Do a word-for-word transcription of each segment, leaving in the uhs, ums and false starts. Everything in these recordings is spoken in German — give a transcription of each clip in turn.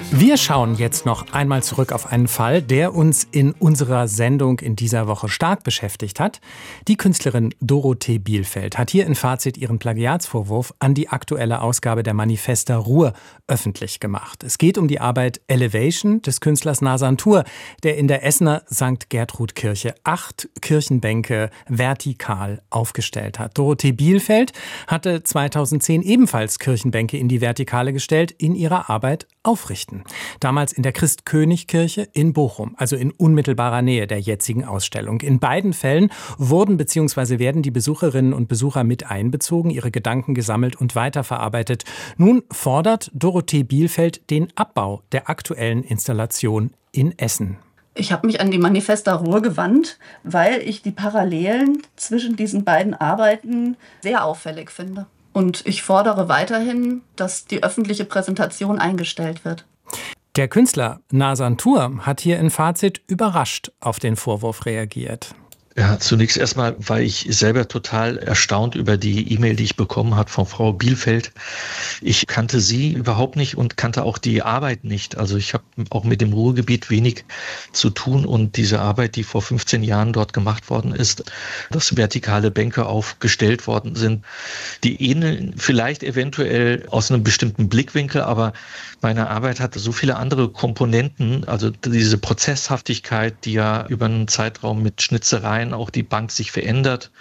Wir schauen jetzt noch einmal zurück auf einen Fall, der uns in unserer Sendung in dieser Woche stark beschäftigt hat. Die Künstlerin Dorothee Bielfeld hat hier in Fazit ihren Plagiatsvorwurf an die aktuelle Ausgabe der Manifesta Ruhr öffentlich gemacht. Es geht um die Arbeit Elevation des Künstlers Nazan Tur, der in der Essener Sankt Gertrud Kirche acht Kirchenbänke vertikal aufgestellt hat. Dorothee Bielfeld hatte zweitausendzehn ebenfalls Kirchenbänke in die Vertikale gestellt, in ihrer Arbeit aufrichten. Damals in der Christ-König-Kirche in Bochum, also in unmittelbarer Nähe der jetzigen Ausstellung. In beiden Fällen wurden bzw. werden die Besucherinnen und Besucher mit einbezogen, ihre Gedanken gesammelt und weiterverarbeitet. Nun fordert Dorothee Bielfeld den Abbau der aktuellen Installation in Essen. Ich habe mich an die Manifesta Ruhr gewandt, weil ich die Parallelen zwischen diesen beiden Arbeiten sehr auffällig finde. Und ich fordere weiterhin, dass die öffentliche Präsentation eingestellt wird. Der Künstler Nazan Tur hat hier in Fazit überrascht auf den Vorwurf reagiert. Ja, zunächst erstmal war ich selber total erstaunt über die E-Mail, die ich bekommen habe von Frau Bielfeld. Ich kannte sie überhaupt nicht und kannte auch die Arbeit nicht. Also ich habe auch mit dem Ruhrgebiet wenig zu tun und diese Arbeit, die vor fünfzehn Jahren dort gemacht worden ist, dass vertikale Bänke aufgestellt worden sind, die ähneln vielleicht eventuell aus einem bestimmten Blickwinkel, aber meine Arbeit hatte so viele andere Komponenten, also diese Prozesshaftigkeit, die ja über einen Zeitraum mit Schnitzereien auch die Bank sich verändert.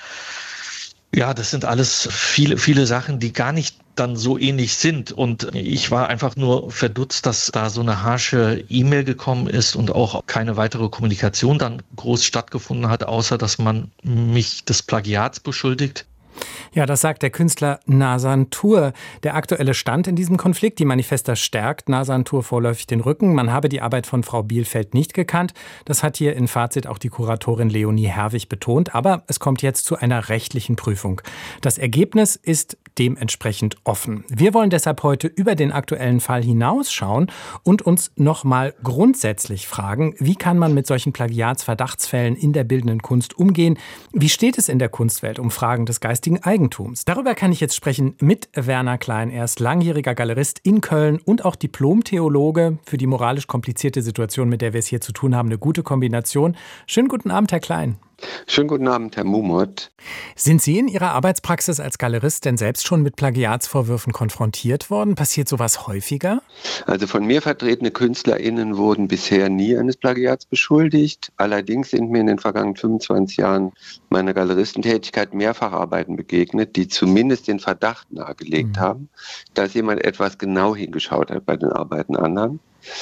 Ja, das sind alles viele, viele Sachen, die gar nicht dann so ähnlich sind. Und ich war einfach nur verdutzt, dass da so eine harsche E-Mail gekommen ist und auch keine weitere Kommunikation dann groß stattgefunden hat, außer dass man mich des Plagiats beschuldigt. Ja, das sagt der Künstler Nazan Tur. Der aktuelle Stand in diesem Konflikt, die Manifesta stärkt Nazan Tur vorläufig den Rücken. Man habe die Arbeit von Frau Bielfeld nicht gekannt. Das hat hier in Fazit auch die Kuratorin Leonie Herwig betont. Aber es kommt jetzt zu einer rechtlichen Prüfung. Das Ergebnis ist dementsprechend offen. Wir wollen deshalb heute über den aktuellen Fall hinausschauen und uns nochmal grundsätzlich fragen, wie kann man mit solchen Plagiatsverdachtsfällen in der bildenden Kunst umgehen? Wie steht es in der Kunstwelt um Fragen des geistigen Eigentums? Darüber kann ich jetzt sprechen mit Werner Klein. Er ist langjähriger Galerist in Köln und auch Diplom-Theologe. Für die moralisch komplizierte Situation, mit der wir es hier zu tun haben, eine gute Kombination. Schönen guten Abend, Herr Klein. Schönen guten Abend, Herr Mumot. Sind Sie in Ihrer Arbeitspraxis als Galerist denn selbst schon mit Plagiatsvorwürfen konfrontiert worden? Passiert sowas häufiger? Also von mir vertretene KünstlerInnen wurden bisher nie eines Plagiats beschuldigt. Allerdings sind mir in den vergangenen fünfundzwanzig Jahren meiner Galeristentätigkeit mehrfach Arbeiten begegnet, die zumindest den Verdacht nahegelegt mhm. haben, dass jemand etwas genau hingeschaut hat bei den Arbeiten anderen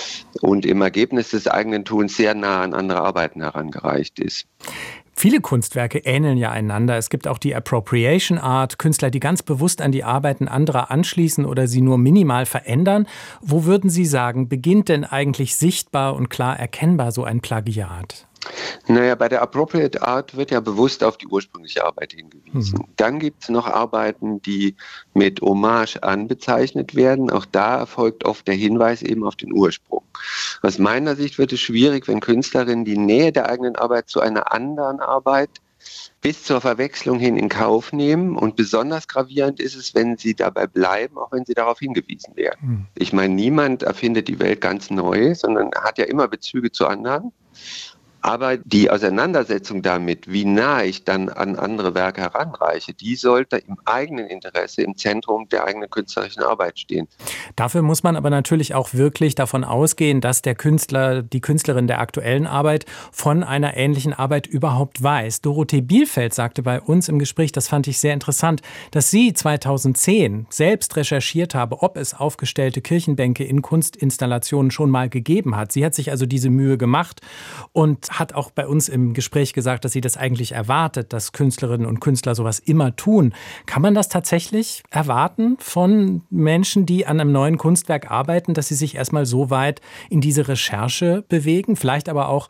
und im Ergebnis des eigenen Tuns sehr nah an andere Arbeiten herangereicht ist. Viele Kunstwerke ähneln ja einander. Es gibt auch die Appropriation Art, Künstler, die ganz bewusst an die Arbeiten anderer anschließen oder sie nur minimal verändern. Wo würden Sie sagen, beginnt denn eigentlich sichtbar und klar erkennbar so ein Plagiat? Naja, bei der Appropriate Art wird ja bewusst auf die ursprüngliche Arbeit hingewiesen. Mhm. Dann gibt es noch Arbeiten, die mit Hommage anbezeichnet werden. Auch da erfolgt oft der Hinweis eben auf den Ursprung. Aus meiner Sicht wird es schwierig, wenn Künstlerinnen die Nähe der eigenen Arbeit zu einer anderen Arbeit bis zur Verwechslung hin in Kauf nehmen. Und besonders gravierend ist es, wenn sie dabei bleiben, auch wenn sie darauf hingewiesen werden. Mhm. Ich meine, niemand erfindet die Welt ganz neu, sondern hat ja immer Bezüge zu anderen. Aber die Auseinandersetzung damit, wie nah ich dann an andere Werke heranreiche, die sollte im eigenen Interesse im Zentrum der eigenen künstlerischen Arbeit stehen. Dafür muss man aber natürlich auch wirklich davon ausgehen, dass der Künstler, die Künstlerin der aktuellen Arbeit von einer ähnlichen Arbeit überhaupt weiß. Dorothee Bielfeld sagte bei uns im Gespräch, das fand ich sehr interessant, dass sie zweitausendzehn selbst recherchiert habe, ob es aufgestellte Kirchenbänke in Kunstinstallationen schon mal gegeben hat. Sie hat sich also diese Mühe gemacht und hat auch bei uns im Gespräch gesagt, dass sie das eigentlich erwartet, dass Künstlerinnen und Künstler sowas immer tun. Kann man das tatsächlich erwarten von Menschen, die an einem neuen Kunstwerk arbeiten, dass sie sich erstmal so weit in diese Recherche bewegen, vielleicht aber auch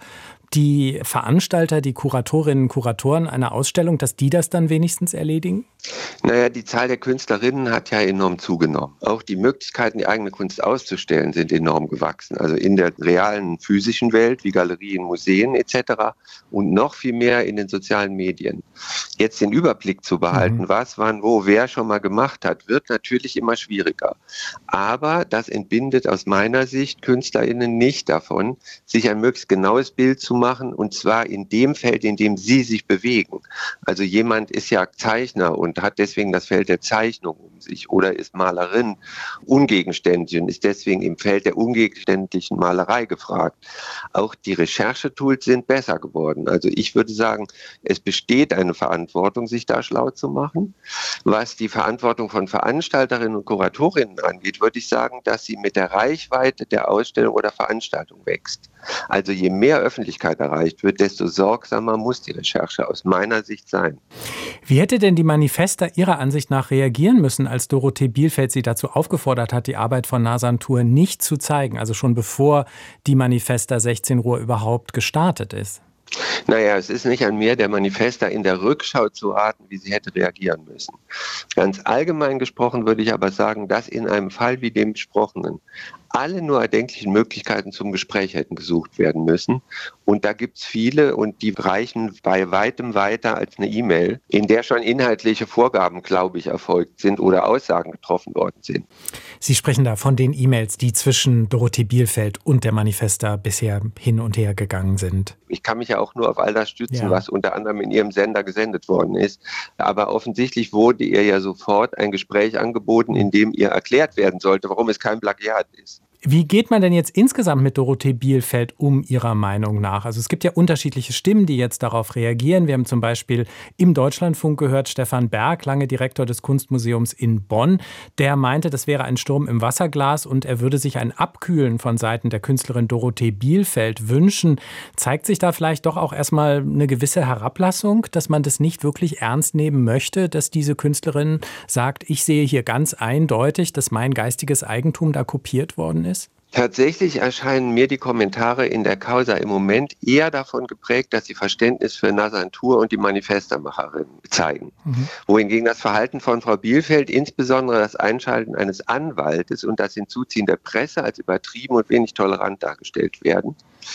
die Veranstalter, die Kuratorinnen und Kuratoren einer Ausstellung, dass die das dann wenigstens erledigen? Naja, die Zahl der Künstlerinnen hat ja enorm zugenommen. Auch die Möglichkeiten, die eigene Kunst auszustellen, sind enorm gewachsen. Also in der realen physischen Welt, wie Galerien, Museen et cetera und noch viel mehr in den sozialen Medien. Jetzt den Überblick zu behalten, mhm. was, wann, wo, wer schon mal gemacht hat, wird natürlich immer schwieriger. Aber das entbindet aus meiner Sicht KünstlerInnen nicht davon, sich ein möglichst genaues Bild zu machen, und zwar in dem Feld, in dem sie sich bewegen. Also jemand ist ja Zeichner und hat deswegen das Feld der Zeichnung um sich oder ist Malerin ungegenständlich und ist deswegen im Feld der ungegenständlichen Malerei gefragt. Auch die Recherchetools sind besser geworden. Also ich würde sagen, es besteht eine Verantwortung, sich da schlau zu machen. Was die Verantwortung von Veranstalterinnen und Kuratorinnen angeht, würde ich sagen, dass sie mit der Reichweite der Ausstellung oder Veranstaltung wächst. Also je mehr Öffentlichkeit erreicht wird, desto sorgsamer muss die Recherche aus meiner Sicht sein. Wie hätte denn die Manifesta Ihrer Ansicht nach reagieren müssen, als Dorothee Bielfeld sie dazu aufgefordert hat, die Arbeit von Nasantur nicht zu zeigen, also schon bevor die Manifesta sechzehn Uhr überhaupt gestartet ist? Naja, es ist nicht an mir, der Manifesta in der Rückschau zu raten, wie sie hätte reagieren müssen. Ganz allgemein gesprochen würde ich aber sagen, dass in einem Fall wie dem besprochenen alle nur erdenklichen Möglichkeiten zum Gespräch hätten gesucht werden müssen. Und da gibt es viele und die reichen bei weitem weiter als eine E-Mail, in der schon inhaltliche Vorgaben, glaube ich, erfolgt sind oder Aussagen getroffen worden sind. Sie sprechen da von den E-Mails, die zwischen Dorothee Bielfeld und der Manifesta bisher hin und her gegangen sind. Ich kann mich ja auch nur auf all das stützen, ja. was unter anderem in Ihrem Sender gesendet worden ist. Aber offensichtlich wurde ihr ja sofort ein Gespräch angeboten, in dem ihr erklärt werden sollte, warum es kein Plagiat ist. Wie geht man denn jetzt insgesamt mit Dorothee Bielfeld um, Ihrer Meinung nach? Also es gibt ja unterschiedliche Stimmen, die jetzt darauf reagieren. Wir haben zum Beispiel im Deutschlandfunk gehört, Stefan Berg, lange Direktor des Kunstmuseums in Bonn, der meinte, das wäre ein Sturm im Wasserglas und er würde sich ein Abkühlen von Seiten der Künstlerin Dorothee Bielfeld wünschen. Zeigt sich da vielleicht doch auch erstmal eine gewisse Herablassung, dass man das nicht wirklich ernst nehmen möchte, dass diese Künstlerin sagt, ich sehe hier ganz eindeutig, dass mein geistiges Eigentum da kopiert worden ist? Tatsächlich erscheinen mir die Kommentare in der Causa im Moment eher davon geprägt, dass sie Verständnis für Nasantur und die Manifestermacherin zeigen. Mhm. Wohingegen das Verhalten von Frau Bielfeld, insbesondere das Einschalten eines Anwaltes und das Hinzuziehen der Presse als übertrieben und wenig tolerant dargestellt werden.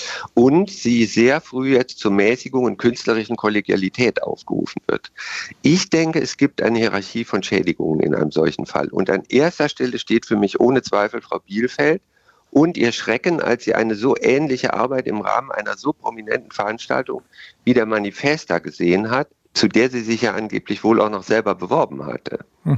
Und sie sehr früh jetzt zur Mäßigung und künstlerischen Kollegialität aufgerufen wird. Ich denke, es gibt eine Hierarchie von Schädigungen in einem solchen Fall. Und an erster Stelle steht für mich ohne Zweifel Frau Bielfeld und ihr Schrecken, als sie eine so ähnliche Arbeit im Rahmen einer so prominenten Veranstaltung wie der Manifesta gesehen hat, zu der sie sich ja angeblich wohl auch noch selber beworben hatte. Mhm.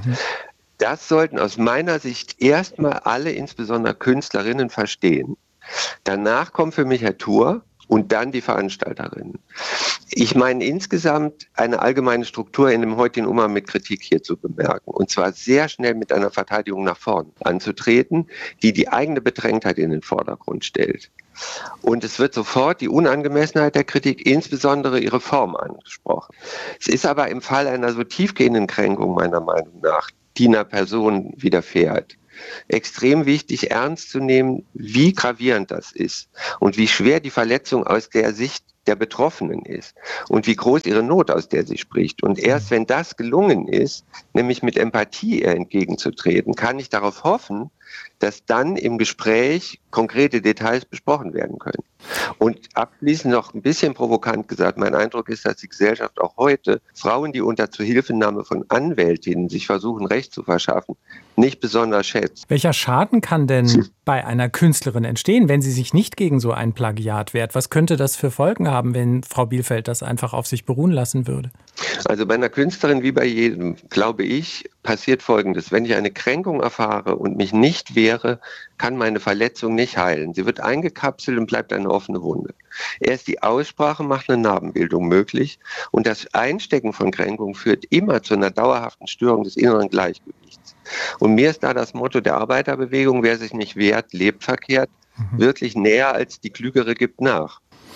Das sollten aus meiner Sicht erstmal alle, insbesondere Künstlerinnen, verstehen. Danach kommt für mich Herr Thur und dann die Veranstalterinnen. Ich meine insgesamt eine allgemeine Struktur in dem heutigen Umgang mit Kritik hier zu bemerken. Und zwar sehr schnell mit einer Verteidigung nach vorn anzutreten, die die eigene Bedrängtheit in den Vordergrund stellt. Und es wird sofort die Unangemessenheit der Kritik, insbesondere ihre Form, angesprochen. Es ist aber im Fall einer so tiefgehenden Kränkung meiner Meinung nach, die einer Person widerfährt, extrem wichtig, ernst zu nehmen, wie gravierend das ist und wie schwer die Verletzung aus der Sicht der Betroffenen ist und wie groß ihre Not, aus der sie spricht. Und erst wenn das gelungen ist, nämlich mit Empathie ihr entgegenzutreten, kann ich darauf hoffen, dass dann im Gespräch konkrete Details besprochen werden können. Und abschließend noch ein bisschen provokant gesagt, mein Eindruck ist, dass die Gesellschaft auch heute Frauen, die unter Zuhilfenahme von Anwältinnen sich versuchen, Recht zu verschaffen, nicht besonders schätzt. Welcher Schaden kann denn hm. bei einer Künstlerin entstehen, wenn sie sich nicht gegen so ein Plagiat wehrt? Was könnte das für Folgen haben, wenn Frau Bielfeld das einfach auf sich beruhen lassen würde? Also bei einer Künstlerin wie bei jedem, glaube ich, passiert Folgendes. Wenn ich eine Kränkung erfahre und mich nicht wehre, kann meine Verletzung nicht heilen. Sie wird eingekapselt und bleibt eine offene Wunde. Erst die Aussprache macht eine Narbenbildung möglich und das Einstecken von Kränkungen führt immer zu einer dauerhaften Störung des inneren Gleichgewichts. Und mir ist da das Motto der Arbeiterbewegung, wer sich nicht wehrt, lebt verkehrt, mhm. wirklich näher als die Klügere gibt nach.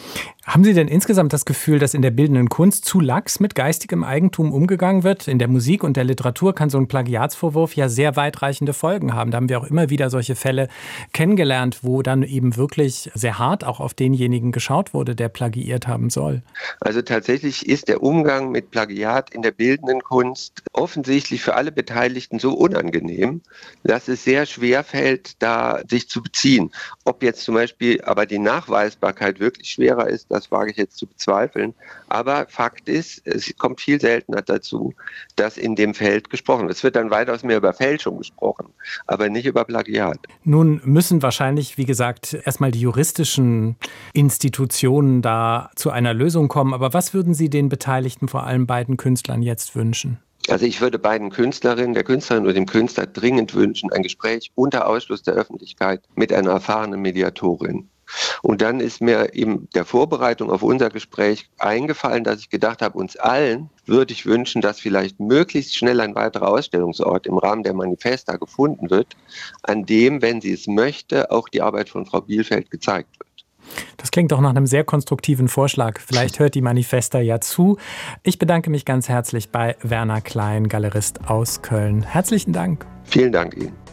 Haben Sie denn insgesamt das Gefühl, dass in der bildenden Kunst zu lax mit geistigem Eigentum umgegangen wird? In der Musik und der Literatur kann so ein Plagiatsvorwurf ja sehr weitreichende Folgen haben. Da haben wir auch immer wieder solche Fälle kennengelernt, wo dann eben wirklich sehr hart auch auf denjenigen geschaut wurde, der plagiiert haben soll. Also tatsächlich ist der Umgang mit Plagiat in der bildenden Kunst offensichtlich für alle Beteiligten so unangenehm, dass es sehr schwer fällt, da sich zu beziehen. Ob jetzt zum Beispiel aber die Nachweisbarkeit wirklich schwerer ist, das wage ich jetzt zu bezweifeln. Aber Fakt ist, es kommt viel seltener dazu, dass in dem Feld gesprochen wird. Es wird dann weitaus mehr über Fälschung gesprochen, aber nicht über Plagiat. Nun müssen wahrscheinlich, wie gesagt, erstmal die juristischen Institutionen da zu einer Lösung kommen. Aber was würden Sie den Beteiligten, vor allem beiden Künstlern, jetzt wünschen? Also ich würde beiden Künstlerinnen, der Künstlerin oder dem Künstler dringend wünschen, ein Gespräch unter Ausschluss der Öffentlichkeit mit einer erfahrenen Mediatorin. Und dann ist mir in der Vorbereitung auf unser Gespräch eingefallen, dass ich gedacht habe, uns allen würde ich wünschen, dass vielleicht möglichst schnell ein weiterer Ausstellungsort im Rahmen der Manifesta gefunden wird, an dem, wenn sie es möchte, auch die Arbeit von Frau Bielfeld gezeigt wird. Das klingt doch nach einem sehr konstruktiven Vorschlag. Vielleicht hört die Manifesta ja zu. Ich bedanke mich ganz herzlich bei Werner Klein, Galerist aus Köln. Herzlichen Dank. Vielen Dank Ihnen.